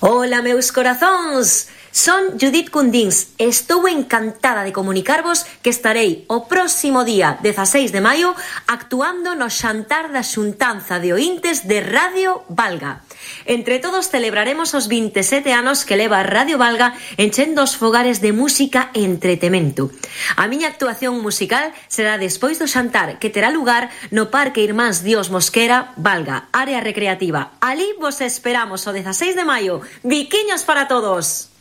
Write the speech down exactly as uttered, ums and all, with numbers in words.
Ola, meus corazóns! Son Judith Cundins e estou encantada de comunicarvos que estarei o próximo día dezaseis de maio actuando no xantar da xuntanza de oíntes de Radio Valga. Entre todos celebraremos os vinte e sete anos que leva Radio Valga enchendo os fogares de música e entretemento. A miña actuación musical será despois do xantar, que terá lugar no Parque Irmáns Dios Mosquera, Valga, área recreativa. Alí vos esperamos o dezaseis de maio. Biquiños para todos!